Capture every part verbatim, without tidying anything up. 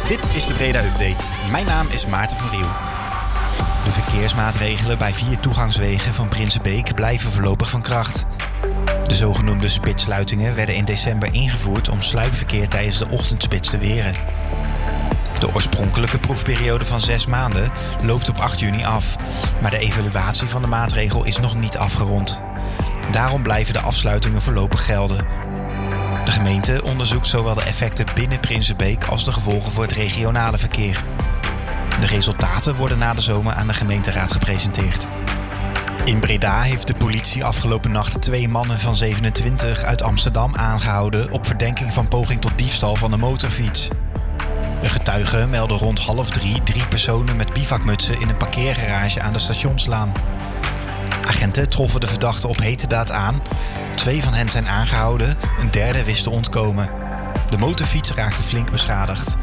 Dit is de Breda Update. Mijn naam is Maarten van Riel. De verkeersmaatregelen bij vier toegangswegen van Prinsenbeek blijven voorlopig van kracht. De zogenoemde spitssluitingen werden in december ingevoerd om sluipverkeer tijdens de ochtendspits te weren. De oorspronkelijke proefperiode van zes maanden loopt op acht juni af, maar de evaluatie van de maatregel is nog niet afgerond. Daarom blijven de afsluitingen voorlopig gelden. De gemeente onderzoekt zowel de effecten binnen Prinsenbeek als de gevolgen voor het regionale verkeer. De resultaten worden na de zomer aan de gemeenteraad gepresenteerd. In Breda heeft de politie afgelopen nacht twee mannen van zevenentwintig uit Amsterdam aangehouden op verdenking van poging tot diefstal van een motorfiets. Een getuige meldde rond half drie drie personen met bivakmutsen in een parkeergarage aan de Stationslaan. Agenten troffen de verdachten op heterdaad aan. Twee van hen zijn aangehouden, een derde wist te ontkomen. De motorfiets raakte flink beschadigd.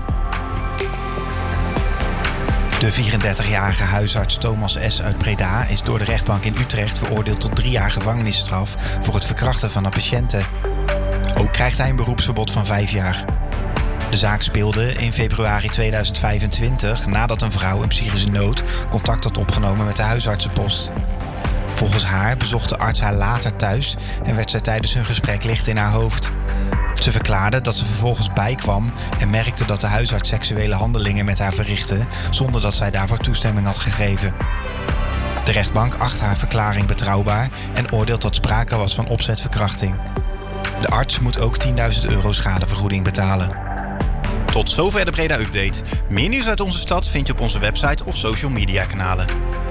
De vierendertigjarige huisarts Thomas S. uit Breda is door de rechtbank in Utrecht veroordeeld tot drie jaar gevangenisstraf voor het verkrachten van een patiënte. Ook krijgt hij een beroepsverbod van vijf jaar. De zaak speelde in februari tweeduizend vijfentwintig nadat een vrouw in psychische nood contact had opgenomen met de huisartsenpost. Volgens haar bezocht de arts haar later thuis en werd zij tijdens hun gesprek licht in haar hoofd. Ze verklaarde dat ze vervolgens bijkwam en merkte dat de huisarts seksuele handelingen met haar verrichtte zonder dat zij daarvoor toestemming had gegeven. De rechtbank acht haar verklaring betrouwbaar en oordeelt dat sprake was van opzetverkrachting. De arts moet ook tienduizend euro schadevergoeding betalen. Tot zover de Breda Update. Meer nieuws uit onze stad vind je op onze website of social media kanalen.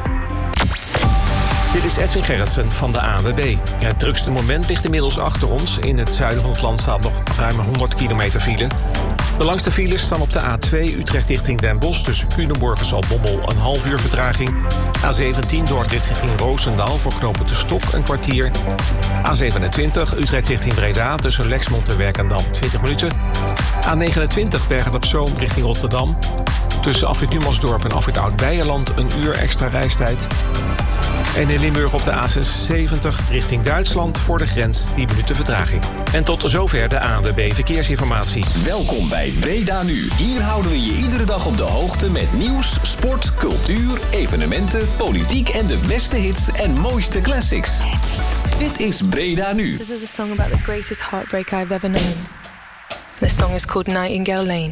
Dit is Edwin Gerritsen van de A N W B. Het drukste moment ligt inmiddels achter ons. In het zuiden van het land staat nog ruim honderd kilometer file. De langste files staan op de A twee Utrecht richting Den Bosch tussen Culemborg en Zaltbommel een half uur vertraging. A zeventien Dordrecht richting Roosendaal voor knooppunt De Stok een kwartier. A zevenentwintig Utrecht richting Breda tussen Lexmond en Werkendam twintig minuten. A negenentwintig Bergen op Zoom richting Rotterdam. Tussen afrit Numansdorp en afrit Oud-Beijerland een uur extra reistijd. En in Limburg op de A zesenzeventig richting Duitsland voor de grens tien minuten vertraging. En tot zover de A N W B Verkeersinformatie. Welkom bij Breda Nu. Hier houden we je iedere dag op de hoogte met nieuws, sport, cultuur, evenementen, politiek en de beste hits en mooiste classics. Dit is Breda Nu. This is a song about the greatest heartbreak I've ever known. This song is called Nightingale Lane.